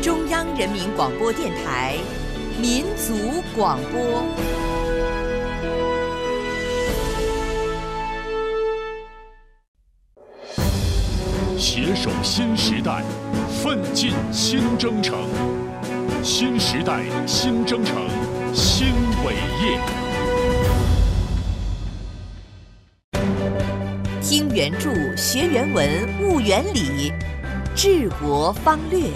中央人民广播电台民族广播。 携手新时代，奋进新征程。新时代新征程，新伟业。 听原著，学原文，悟原理，治国方略。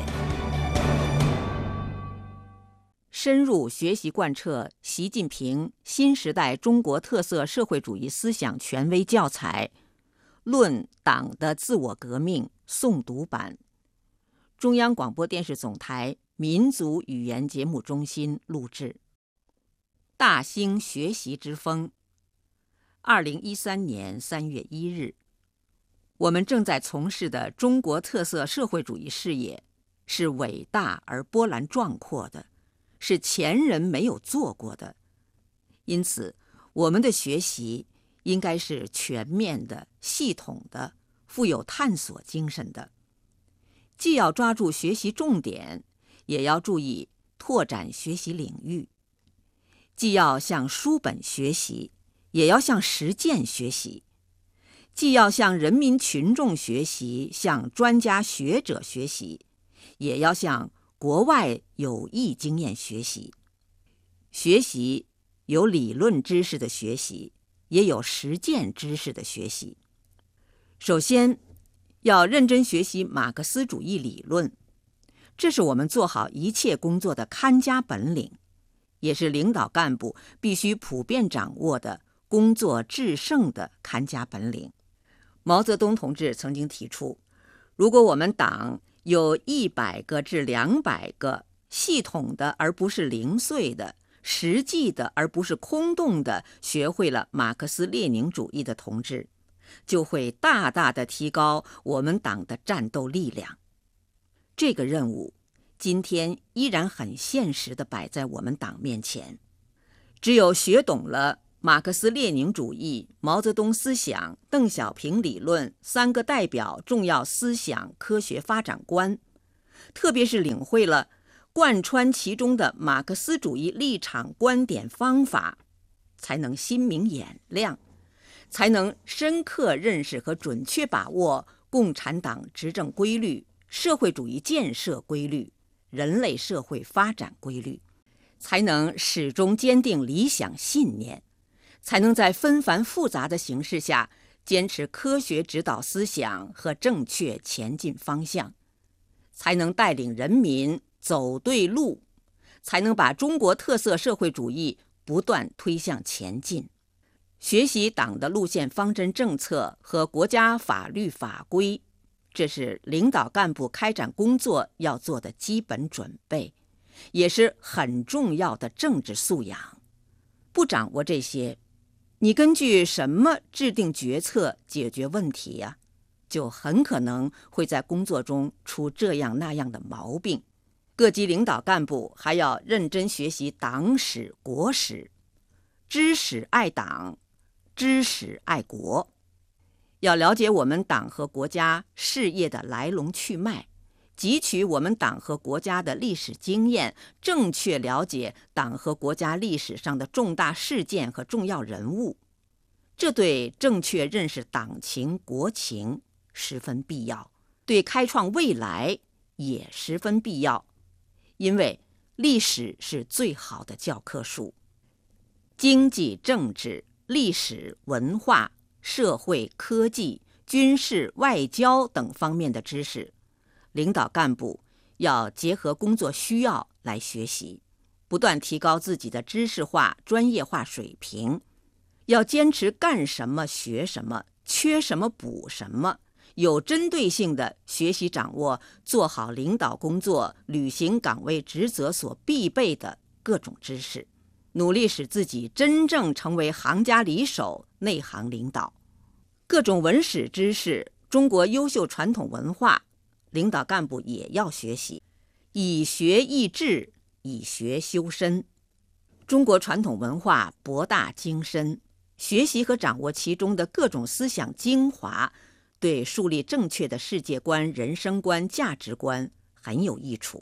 深入学习贯彻习近平新时代中国特色社会主义思想权威教材《论党的自我革命》诵读版，中央广播电视总台民族语言节目中心录制。大兴学习之风。2013年3月1日，我们正在从事的中国特色社会主义事业是伟大而波澜壮阔的，是前人没有做过的。因此，我们的学习应该是全面的、系统的、富有探索精神的。既要抓住学习重点，也要注意拓展学习领域；既要向书本学习，也要向实践学习；既要向人民群众学习，向专家学者学习，也要向国外有益经验学习。学习有理论知识的学习，也有实践知识的学习。首先，要认真学习马克思主义理论，这是我们做好一切工作的看家本领，也是领导干部必须普遍掌握的工作制胜的看家本领。毛泽东同志曾经提出，如果我们党有100个至200个系统的而不是零碎的、实际的而不是空洞的学会了马克思列宁主义的同志，就会大大的提高我们党的战斗力量。这个任务今天依然很现实地摆在我们党面前。只有学懂了马克思列宁主义、毛泽东思想、邓小平理论3个代表重要思想科学发展观，特别是领会了贯穿其中的马克思主义立场、观点、方法，才能心明眼亮，才能深刻认识和准确把握共产党执政规律、社会主义建设规律、人类社会发展规律，才能始终坚定理想信念，才能在纷繁复杂的形势下坚持科学指导思想和正确前进方向，才能带领人民走对路，才能把中国特色社会主义不断推向前进。学习党的路线方针政策和国家法律法规，这是领导干部开展工作要做的基本准备，也是很重要的政治素养。不掌握这些，你根据什么制定决策解决问题呀？就很可能会在工作中出这样那样的毛病。各级领导干部还要认真学习党史、国史，知史爱党，知史爱国。要了解我们党和国家事业的来龙去脉，汲取我们党和国家的历史经验，正确了解党和国家历史上的重大事件和重要人物，这对正确认识党情国情十分必要，对开创未来也十分必要，因为历史是最好的教科书。经济、政治、历史、文化、社会、科技、军事、外交等方面的知识，领导干部要结合工作需要来学习，不断提高自己的知识化、专业化水平。要坚持干什么学什么，缺什么补什么，有针对性的学习掌握，做好领导工作、履行岗位职责所必备的各种知识，努力使自己真正成为行家里手、内行领导。各种文史知识、中国优秀传统文化，领导干部也要学习，以学益智，以学修身。中国传统文化博大精深，学习和掌握其中的各种思想精华，对树立正确的世界观、人生观、价值观很有益处。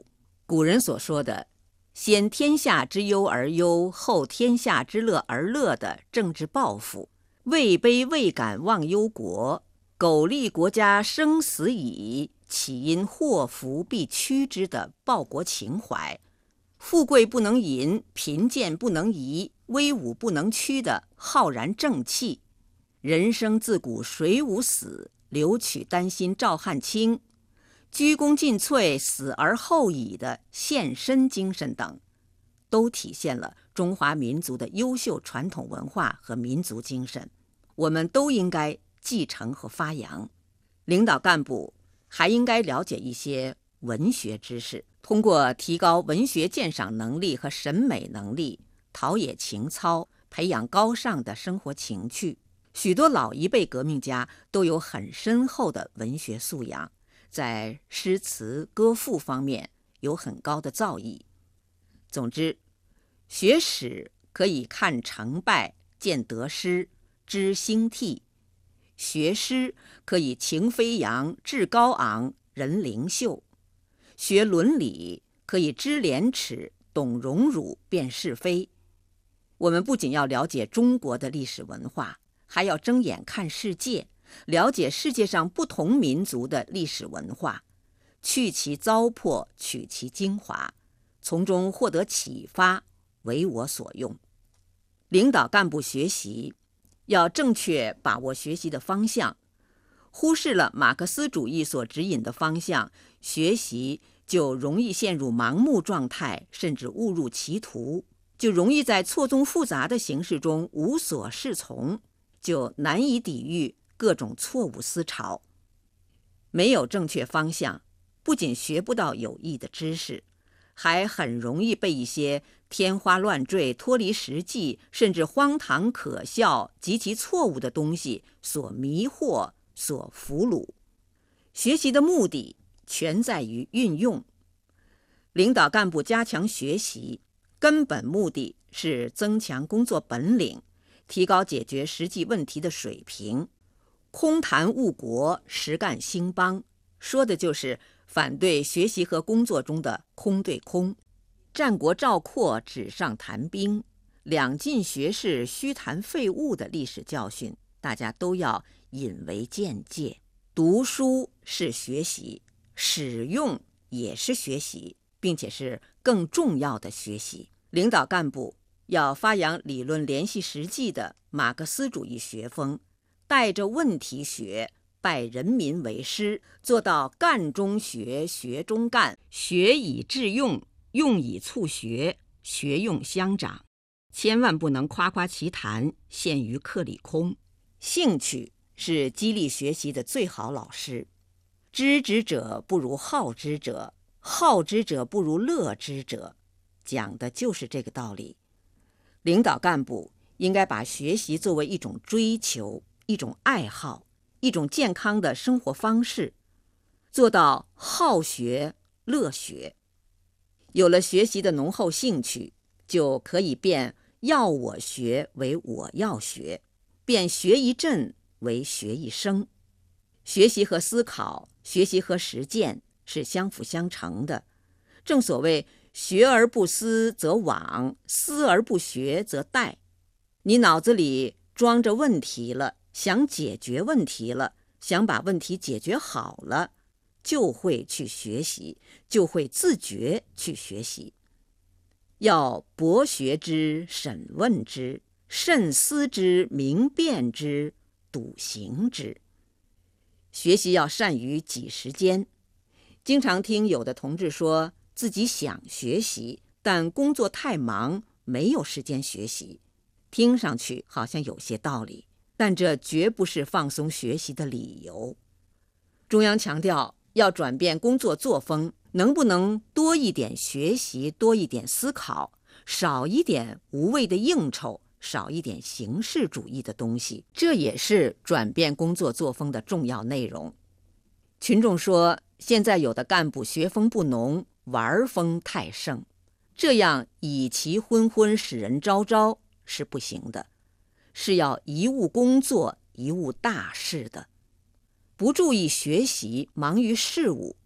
古人所说的先天下之忧而忧，后天下之乐而乐的政治抱负，位卑未敢忘忧国，苟利国家生死以，岂因祸福必趋之的报国情怀，富贵不能淫，贫贱不能移，威武不能屈的浩然正气，人生自古谁无死，留取丹心照汗青，鞠躬尽瘁，死而后已的献身精神等，都体现了中华民族的优秀传统文化和民族精神，我们都应该继承和发扬。领导干部还应该了解一些文学知识，通过提高文学鉴赏能力和审美能力，陶冶情操，培养高尚的生活情趣。许多老一辈革命家都有很深厚的文学素养，在诗词歌赋方面有很高的造诣。总之，学史可以看成败，见得失，知兴替；学诗可以情飞扬，志高昂，人灵秀；学伦理可以知廉耻，懂荣辱，辨是非。我们不仅要了解中国的历史文化，还要睁眼看世界，了解世界上不同民族的历史文化，去其糟粕，取其精华，从中获得启发，为我所用。领导干部学习要正确把握学习的方向，忽视了马克思主义所指引的方向，学习就容易陷入盲目状态，甚至误入歧途，就容易在错综复杂的形式中无所适从，就难以抵御各种错误思潮。没有正确方向，不仅学不到有益的知识，还很容易被一些天花乱坠、脱离实际，甚至荒唐可笑、极其错误的东西所迷惑、所俘虏。学习的目的全在于运用。领导干部加强学习，根本目的是增强工作本领，提高解决实际问题的水平。空谈误国，实干兴邦，说的就是反对学习和工作中的空对空。战国赵括纸上谈兵，两晋学士虚谈废物的历史教训，大家都要引为鉴戒。读书是学习，使用也是学习，并且是更重要的学习。领导干部要发扬理论联系实际的马克思主义学风，带着问题学，拜人民为师，做到干中学，学中干，学以致用，用以促学，学用相长。千万不能夸夸其谈，陷于课里空。兴趣是激励学习的最好老师。知之者不如好之者，好之者不如乐之者，讲的就是这个道理。领导干部应该把学习作为一种追求，一种爱好，一种健康的生活方式，做到好学乐学。有了学习的浓厚兴趣，就可以变要我学为我要学，变学一阵为学一生。学习和思考，学习和实践是相辅相成的。正所谓学而不思则罔，思而不学则殆。你脑子里装着问题了，想解决问题了，想把问题解决好了，就会去学习，就会自觉去学习。要博学之，审问之，慎思之，明辨之，笃行之。学习要善于挤时间。经常听有的同志说自己想学习，但工作太忙，没有时间学习。听上去好像有些道理，但这绝不是放松学习的理由。中央强调要转变工作作风，能不能多一点学习，多一点思考，少一点无谓的应酬，少一点形式主义的东西，这也是转变工作作风的重要内容。群众说，现在有的干部学风不浓，玩风太盛，这样以其昏昏，使人昭昭是不行的，是要贻误工作，贻误大事的。不注意学习，忙于事务，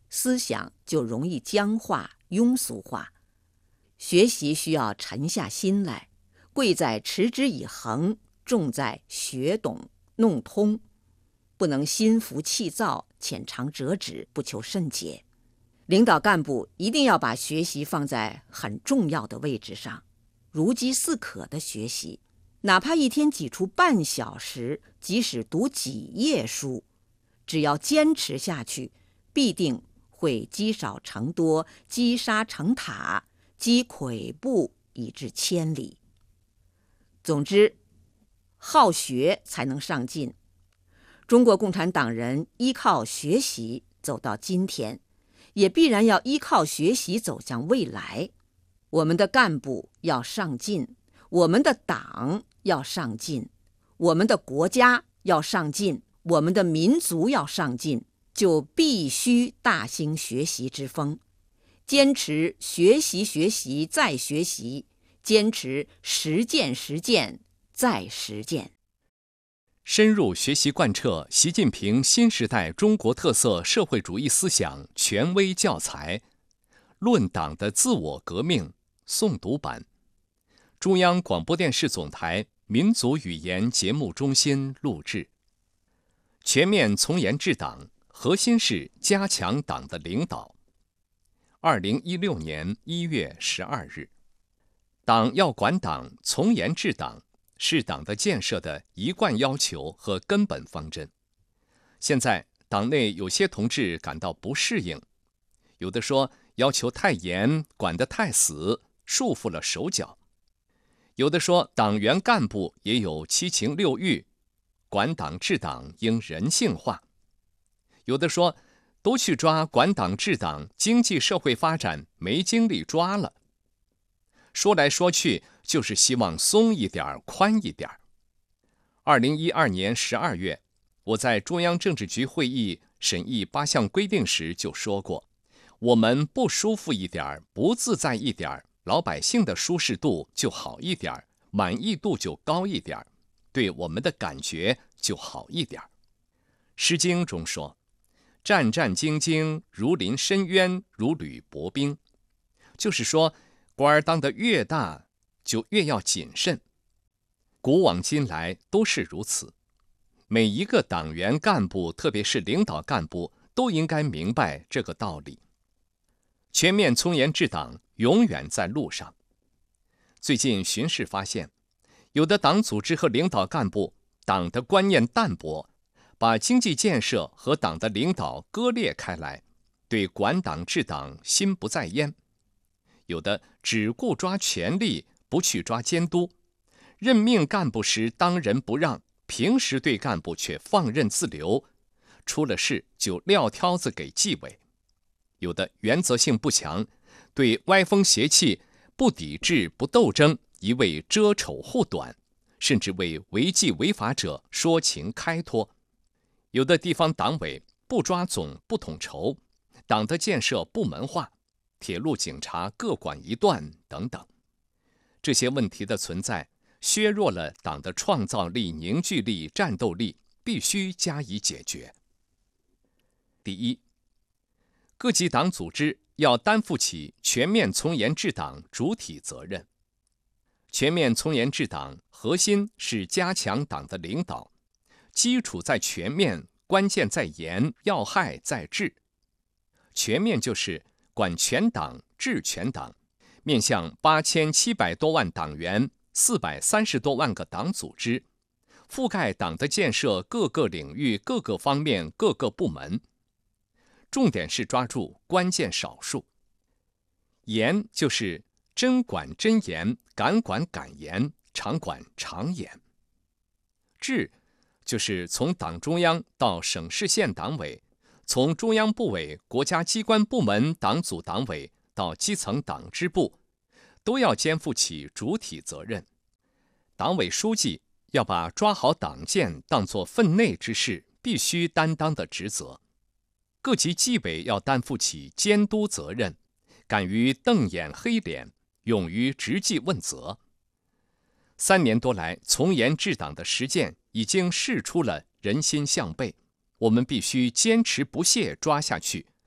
思想就容易僵化、庸俗化。学习需要沉下心来，贵在持之以恒，重在学懂弄通，不能心浮气躁、浅尝辄止、不求甚解。领导干部一定要把学习放在很重要的位置上，如饥似渴的学习，哪怕一天挤出半小时，即使读几页书，只要坚持下去，必定会积少成多，积沙成塔，积跬步以至千里。总之，好学才能上进。中国共产党人依靠学习走到今天，也必然要依靠学习走向未来。我们的干部要上进，我们的党要上进，我们的国家要上进，我们的民族要上进，就必须大兴学习之风，坚持学习学习再学习，坚持实践实践再实践。 深入学习贯彻习近平新时代中国特色社会主义思想权威教材《论党的自我革命》诵读版，中央广播电视总台民族语言节目中心录制。全面从严治党，核心是加强党的领导。2016年1月12日，党要管党，从严治党，是党的建设的一贯要求和根本方针。现在党内有些同志感到不适应，有的说要求太严，管得太死，束缚了手脚；有的说党员干部也有七情六欲，管党治党应人性化；有的说都去抓管党治党，经济社会发展没精力抓了。说来说去，就是希望松一点，宽一点。2012年12月，我在中央政治局会议审议8项规定时就说过，我们不舒服一点，不自在一点，老百姓的舒适度就好一点，满意度就高一点，对我们的感觉就好一点。诗经中说，战战兢兢，如临深渊，如履薄冰，就是说官当得越大，就越要谨慎。古往今来都是如此，每一个党员干部，特别是领导干部，都应该明白这个道理。全面从严治党永远在路上。最近巡视发现，有的党组织和领导干部，党的观念淡薄，把经济建设和党的领导割裂开来，对管党治党心不在焉。有的只顾抓权力，不去抓监督，任命干部时当仁不让，平时对干部却放任自流，出了事就撂挑子给纪委。有的原则性不强，对歪风邪气不抵制不斗争，一味遮丑护短，甚至为违纪违法者说情开脱。有的地方党委不抓总不统筹，党的建设部门化，铁路警察各管一段等等。这些问题的存在，削弱了党的创造力、凝聚力、战斗力，必须加以解决。第一，各级党组织要担负起全面从严治党主体责任。全面从严治党核心是加强党的领导，基础在全面，关键在严，要害在治。全面就是管全党、治全党，面向8700多万党员，430多万个党组织，覆盖党的建设各个领域、各个方面、各个部门。重点是抓住关键少数。严就是真管真严，敢管敢严，常管常严。治就是从党中央到省市县党委，从中央部委、国家机关部门党组党委到基层党支部，都要肩负起主体责任。党委书记要把抓好党建当作分内之事，必须担当的职责。各级纪委要担负起监督责任，敢于瞪眼黑脸，勇于直记问责。3年多来，从严治党的实践已经试出了人心向背，我们必须坚持不懈抓下去，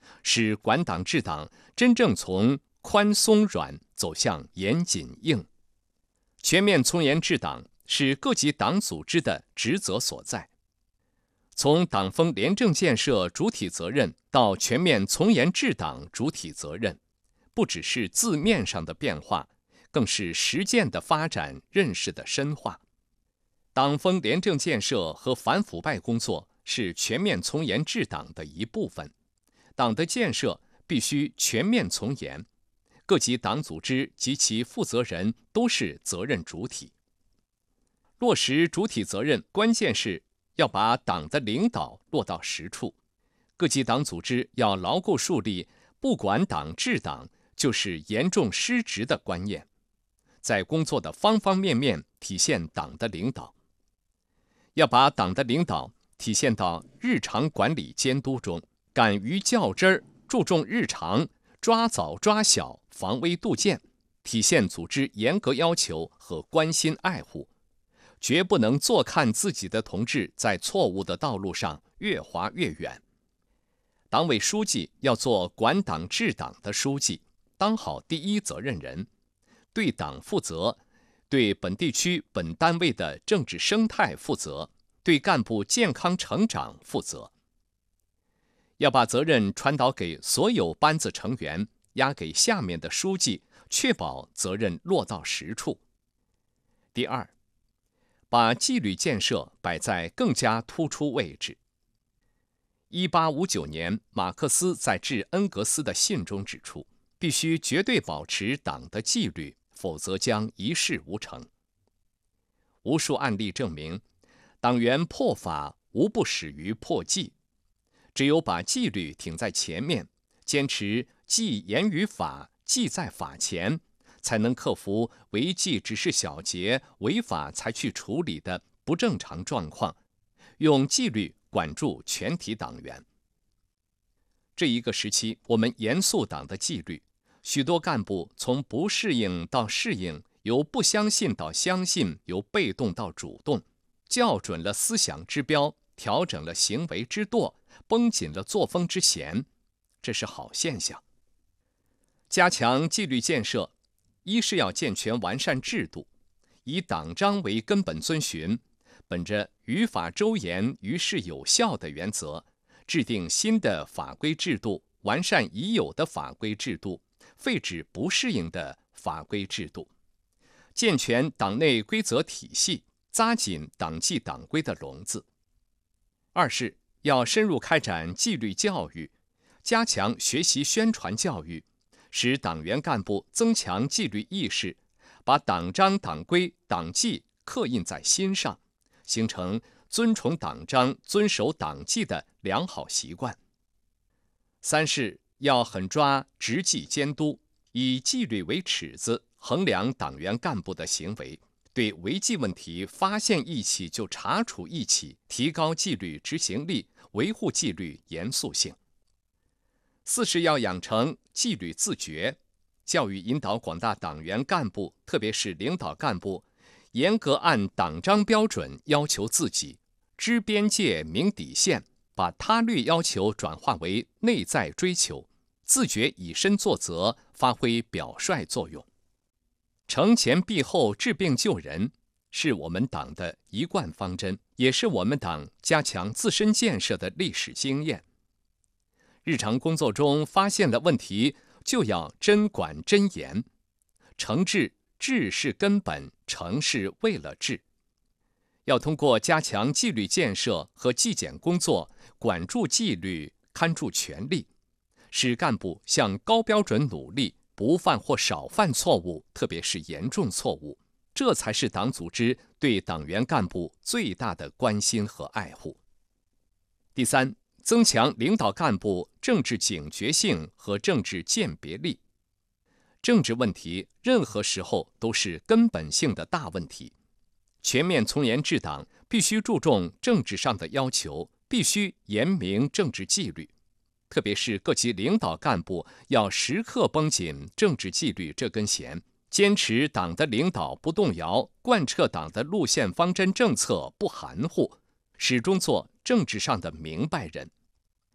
使管党治党真正从宽松软走向严谨硬。全面从严治党是各级党组织的职责所在。从党风廉政建设主体责任到全面从严治党主体责任，不只是字面上的变化，更是实践的发展、认识的深化。党风廉政建设和反腐败工作是全面从严治党的一部分。党的建设必须全面从严，各级党组织及其负责人都是责任主体。落实主体责任，关键是要把党的领导落到实处。各级党组织要牢固树立不管党治党就是严重失职的观念，在工作的方方面面体现党的领导。要把党的领导体现到日常管理监督中，敢于较真儿，注重日常，抓早抓小，防微杜渐，体现组织严格要求和关心爱护，绝不能坐看自己的同志在错误的道路上越滑越远。党委书记要做管党治党的书记，当好第一责任人，对党负责，对本地区本单位的政治生态负责，对干部健康成长负责。要把责任传导给所有班子成员，压给下面的书记，确保责任落到实处。第二，把纪律建设摆在更加突出位置。1859年，马克思在致恩格斯的信中指出，必须绝对保持党的纪律，否则将一事无成。无数案例证明，党员破法无不始于破纪，只有把纪律挺在前面，坚持纪严于法，纪在法前，才能克服违纪只是小节，违法才去处理的不正常状况，用纪律管住全体党员。这一个时期，我们严肃党的纪律，许多干部从不适应到适应，由不相信到相信，由被动到主动，校准了思想之标，调整了行为之舵，绷紧了作风之弦，这是好现象。加强纪律建设，一是要健全完善制度，以党章为根本遵循，本着于法周严、于事有效的原则，制定新的法规制度，完善已有的法规制度，废止不适应的法规制度，健全党内规则体系，扎紧党纪党规的笼子。二是要深入开展纪律教育，加强学习宣传教育，使党员干部增强纪律意识，把党章党规党纪刻印在心上，形成尊崇党章遵守党纪的良好习惯。三是要狠抓执纪监督，以纪律为尺子，衡量党员干部的行为，对违纪问题发现一起就查处一起，提高纪律执行力，维护纪律严肃性。四是要养成纪律自觉，教育引导广大党员干部，特别是领导干部，严格按党章标准要求自己，知边界明底线，把他律要求转化为内在追求，自觉以身作则，发挥表率作用。惩前毖后，治病救人，是我们党的一贯方针，也是我们党加强自身建设的历史经验。日常工作中发现了问题，就要真管真严。惩治，治是根本，惩是为了治。要通过加强纪律建设和纪检工作，管住纪律，看住权力，使干部向高标准努力，不犯或少犯错误，特别是严重错误，这才是党组织对党员干部最大的关心和爱护。第三，增强领导干部政治警觉性和政治鉴别力。政治问题任何时候都是根本性的大问题，全面从严治党必须注重政治上的要求，必须严明政治纪律，特别是各级领导干部要时刻绷紧政治纪律这根弦，坚持党的领导不动摇，贯彻党的路线方针政策不含糊，始终做政治上的明白人。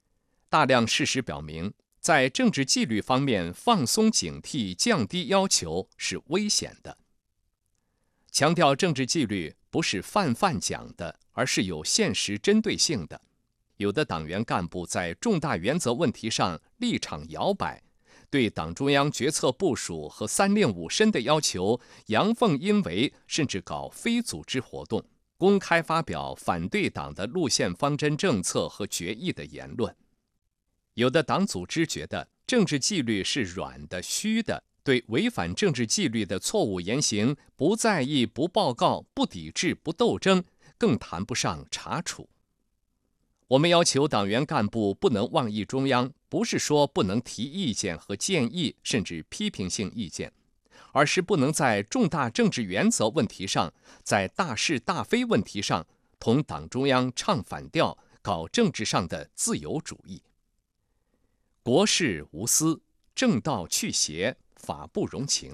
大量事实表明，在政治纪律方面放松警惕、降低要求是危险的。强调政治纪律不是泛泛讲的，而是有现实针对性的。有的党员干部在重大原则问题上立场摇摆，对党中央决策部署和3令5申的要求阳奉阴违，甚至搞非组织活动，公开发表反对党的路线方针政策和决议的言论。有的党组织觉得政治纪律是软的、虚的，对违反政治纪律的错误言行不在意、不报告、不抵制、不斗争，更谈不上查处。我们要求党员干部不能妄议中央，不是说不能提意见和建议，甚至批评性意见，而是不能在重大政治原则问题上，在大是大非问题上同党中央唱反调，搞政治上的自由主义。国事无私，正道去邪，法不容情。